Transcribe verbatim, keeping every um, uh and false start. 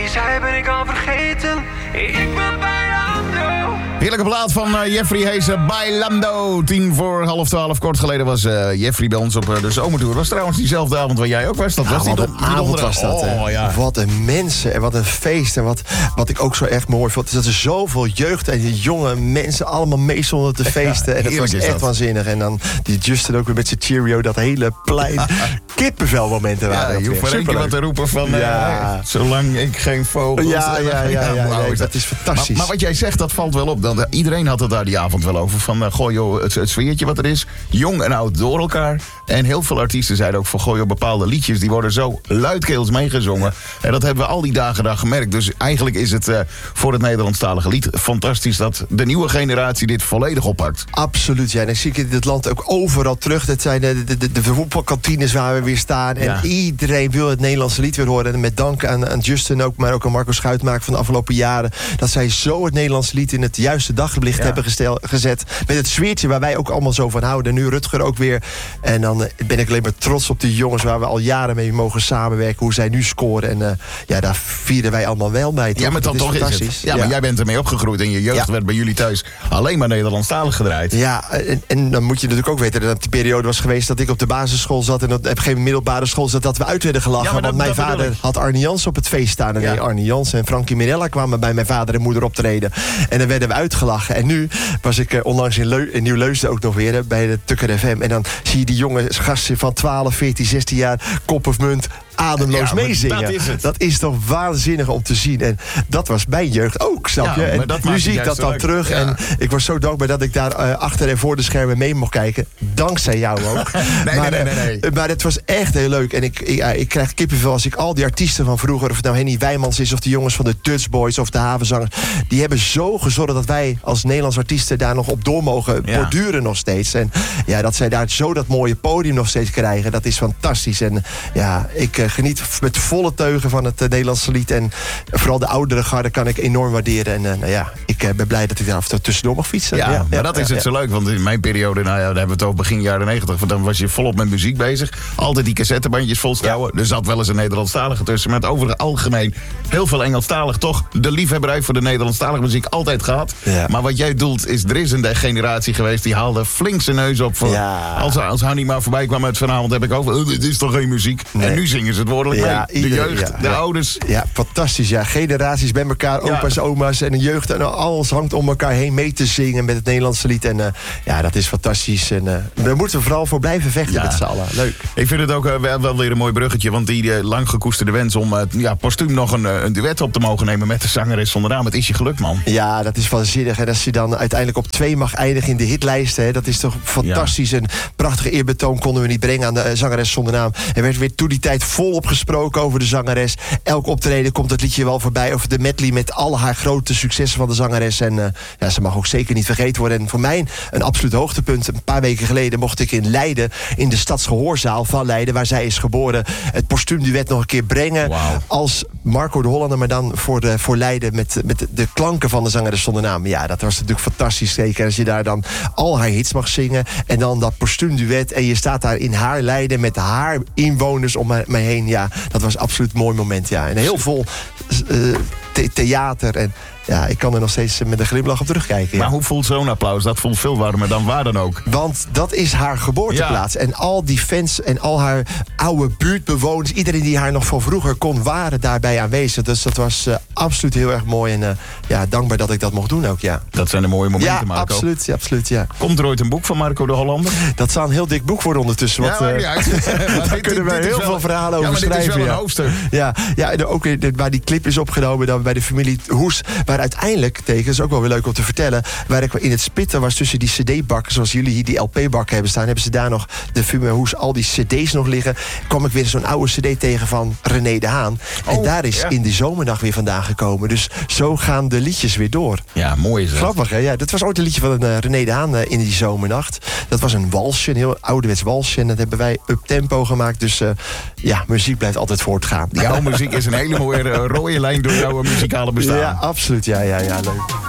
die zei ben ik al vergeten. Ik ben Bailando. Heerlijke plaat van uh, Jeffrey Heesen, Bailando. Tien voor half twaalf. Kort geleden was uh, Jeffrey bij ons op uh, de zomertour. Was trouwens diezelfde avond waar jij ook was. Dat ja, was wat die een avond was dat. Oh, ja. Wat een mensen en wat een feest. En wat, wat ik ook zo echt mooi vond, is dat er zoveel jeugd en die jonge mensen allemaal meestonden te feesten. Ja, en dat was echt dat. waanzinnig. En dan die Justin ook weer met zijn Cheerio, dat hele plein. Kippenvelmomenten waren ja, dat je hoeft maar één keer wat te roepen van... Ja. Uh, zolang ik geen vogels... Ja, ja, ja, ja, ja, ja, nee, dat is fantastisch. Maar, maar wat jij zegt, dat valt wel op. Dan, uh, iedereen had het daar die avond wel over. Van, uh, goh joh, het, het sfeertje wat er is. Jong en oud door elkaar. En heel veel artiesten zeiden ook van... goh joh, bepaalde liedjes, die worden zo luidkeels meegezongen. En dat hebben we al die dagen daar gemerkt. Dus eigenlijk is het uh, voor het Nederlandstalige lied fantastisch... dat de nieuwe generatie dit volledig oppakt. Absoluut, ja. En dan zie ik in dit land ook overal terug. Dat zijn de, de, de, de voetbalkantines waar we weer staan. En ja. iedereen wil het Nederlandse lied weer horen. En met dank aan, aan Justin ook, maar ook aan Marco Schuitmaker van de afgelopen jaren... dat zij zo het Nederlandse lied in het juiste daglicht ja. hebben gestel, gezet. Met het sfeertje waar wij ook allemaal zo van houden. En nu Rutger ook weer. En dan uh, ben ik alleen maar trots op die jongens... waar we al jaren mee mogen samenwerken. Hoe zij nu scoren. En uh, ja, daar vieren wij allemaal wel bij. Ja, maar dan is toch is het. Ja, ja, maar jij bent ermee opgegroeid. En je jeugd ja. werd bij jullie thuis alleen maar Nederlandstalig gedraaid. Ja, en, en dan moet je natuurlijk ook weten... dat die periode was geweest dat ik op de basisschool zat... en op geen middelbare school zat dat we uit werden gelachen. Ja, want dat, mijn dat vader had Arnie Jans op het feest staan. En ja. nee, Arnie Jans en Frankie Mirella kwamen bij mijn vader en moeder optreden. En dan werden we uitgelachen. En nu was ik uh, onlangs in, Leu- in Nieuw-Leusden ook nog weer... Hè, bij de Tukker F M. En dan zie je die jonge gasten van twaalf, veertien, zestien jaar... kop of munt... ademloos ja, meezingen. Dat is, het. dat is toch waanzinnig om te zien. En dat was mijn jeugd ook, snap je? Ja, en nu zie ik dat dan leuk. terug. Ja. En ik was zo dankbaar dat ik daar uh, achter en voor de schermen mee mocht kijken. Dankzij jou ook. nee, maar, nee, nee, nee, nee. maar het was echt heel leuk. En ik, ik, ik krijg kippenvel als ik al die artiesten van vroeger... of het nou Henny Wijmans is, of de jongens van de Dutch Boys... of de Havenzangers, die hebben zo gezorgd... dat wij als Nederlands artiesten daar nog op door mogen ja. borduren nog steeds. En ja, dat zij daar zo dat mooie podium nog steeds krijgen... dat is fantastisch. En ja, ik... Uh, geniet met volle teugen van het uh, Nederlandse lied. En vooral de oudere garde kan ik enorm waarderen. En uh, nou ja, ik uh, ben blij dat ik daar af en toe tussendoor mag fietsen. Ja, ja maar ja, dat is ja, het ja. zo leuk. Want in mijn periode, nou ja, daar hebben we het over begin jaren negentig. Dan was je volop met muziek bezig. Altijd die cassettebandjes volstouwen. Ja. Er zat wel eens een Nederlandstalige tussen. Maar het over het algemeen heel veel Engelstalig. Toch de liefhebberij voor de Nederlandstalige muziek altijd gehad. Ja. Maar wat jij doelt is, er is een generatie geweest... die haalde flink zijn neus op. Voor, ja. Als, als Hanni maar voorbij kwam uit vanavond, heb ik over... Oh, dit is toch geen muziek? Nee. En nu zingen ze het woordelijk ja, mee. De jeugd, ja, de ja. ouders. Ja, fantastisch. Ja. Generaties bij elkaar, opa's, ja. oma's en de jeugd. En alles hangt om elkaar heen mee te zingen met het Nederlandse lied. En uh, ja, dat is fantastisch. En uh, daar moeten we vooral voor blijven vechten ja. met z'n allen. Leuk. Ik vind het ook uh, wel weer een mooi bruggetje. Want die uh, lang gekoesterde wens om uh, ja, postuum nog een, uh, een duet op te mogen nemen met de zangeres zonder naam. Het is je geluk, man. Ja, dat is waanzinnig. En als je dan uiteindelijk op twee mag eindigen in de hitlijsten, hè, dat is toch fantastisch. Ja. Een prachtige eerbetoon konden we niet brengen aan de uh, zangeres zonder naam. Er werd weer toen die tijd volop gesproken over de zangeres. Elk optreden komt het liedje wel voorbij. Over de medley met al haar grote successen van de zangeres. En uh, ja, ze mag ook zeker niet vergeten worden. En voor mij een absoluut hoogtepunt. Een paar weken geleden mocht ik in Leiden, in de Stadsgehoorzaal van Leiden, waar zij is geboren, het postuumduet nog een keer brengen. Wow. Als Marco de Hollander, maar dan voor, de, voor Leiden met, met de klanken van de zangeres zonder naam. Ja, dat was natuurlijk fantastisch. Zeker als je daar dan al haar hits mag zingen. En dan dat postuumduet. En je staat daar in haar Leiden met haar inwoners om mij heen. Ja, dat was absoluut een mooi moment. Ja. En heel vol uh, the- theater en ja, ik kan er nog steeds met een glimlach op terugkijken. Ja. Maar hoe voelt zo'n applaus? Dat voelt veel warmer dan waar dan ook. Want dat is haar geboorteplaats. Ja. En al die fans en al haar oude buurtbewoners, iedereen die haar nog van vroeger kon, waren daarbij aanwezig. Dus dat was uh, absoluut heel erg mooi. En uh, ja, dankbaar dat ik dat mocht doen ook, ja. Dat zijn de mooie momenten, ja, Marco. Absoluut, ja, absoluut, ja. Komt er ooit een boek van Marco de Hollander? Dat zou een heel dik boek worden ondertussen. Ja, wat, uh, ja, daar dit, kunnen we heel veel verhalen over ja, schrijven. Dit is wel ja. een hoofdstuk. Ja, ja, en ook waar die clip is opgenomen dan bij de familie Hoes, waar uiteindelijk tegen, dat is ook wel weer leuk om te vertellen, waar ik in het spitten was tussen die cd-bakken, zoals jullie hier die L P-bakken hebben staan, hebben ze daar nog de familie Hoes al die cd's nog liggen, kwam ik weer zo'n oude cd tegen van René de Haan. En oh, daar is ja. in de zomernacht weer vandaan gekomen. Dus zo gaan de liedjes weer door. Ja, mooi is dat. Grappig, hè? Ja, dat was ooit een liedje van een, uh, René de Haan uh, in die zomernacht. Dat was een walsje, een heel ouderwets walsje. En dat hebben wij up-tempo gemaakt. Dus uh, ja, muziek blijft altijd voortgaan. Jouw muziek is een hele mooie uh, rode lijn door jouw muzikale bestaan. Ja, absoluut. Ja, ja, ja, leuk.